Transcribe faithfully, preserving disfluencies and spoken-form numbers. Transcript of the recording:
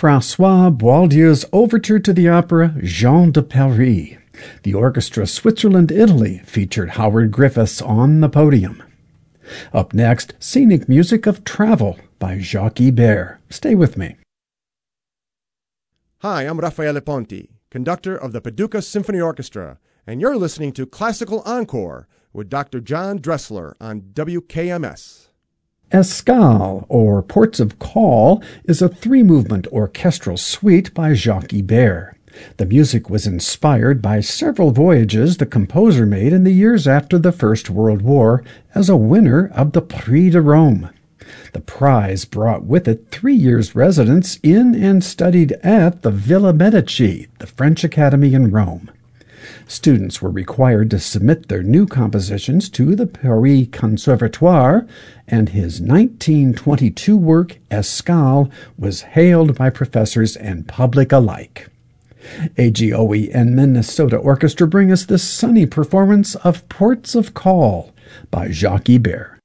François Boieldieu's overture to the opera Jean de Paris. The orchestra Switzerland-Italy featured Howard Griffiths on the podium. Up next, scenic music of Travel by Jacques Ibert. Stay with me. Hi, I'm Raffaele Ponti, conductor of the Paducah Symphony Orchestra, and you're listening to Classical Encore with Doctor John Dressler on W K M S. Escale, or Ports of Call, is a three-movement orchestral suite by Jacques Ibert. The music was inspired by several voyages the composer made in the years after the First World War as a winner of the Prix de Rome. The prize brought with it three years' residence in and studied at the Villa Medici, the French Academy in Rome. Students were required to submit their new compositions to the Paris Conservatoire, and his nineteen twenty-two work, Escale, was hailed by professors and public alike. A G O E and Minnesota Orchestra bring us this sunny performance of Ports of Call by Jacques Ibert.